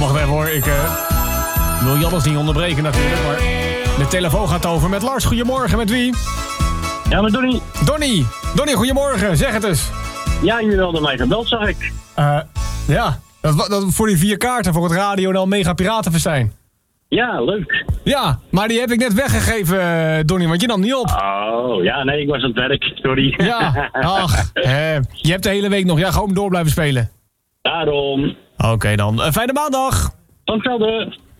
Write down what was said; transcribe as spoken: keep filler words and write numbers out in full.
Wacht even hoor, ik uh, wil Jannes niet onderbreken natuurlijk, maar de telefoon gaat over met Lars. Goedemorgen, met wie? Ja, met Donnie. Donnie. Donnie, goedemorgen, zeg het eens. Ja, jullie hadden mij gebeld, zag ik. Uh, ja, dat, dat, voor die vier kaarten voor het Radio Dan Mega Piratenfestijn. Ja, leuk. Ja, maar die heb ik net weggegeven, uh, Donnie, want je nam niet op. Oh, ja, nee, ik was aan het werk, sorry. Ja, ach, uh, je hebt de hele week nog, ja, gewoon door blijven spelen. Daarom. Oké okay, dan, uh, fijne maandag. Tot hetzelfde.